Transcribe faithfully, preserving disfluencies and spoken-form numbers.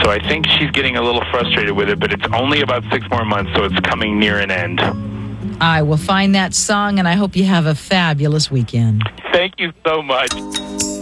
So I think she's getting a little frustrated with it, but it's only about six more months, so it's coming near an end. I will find that song, and I hope you have a fabulous weekend. Thank you so much.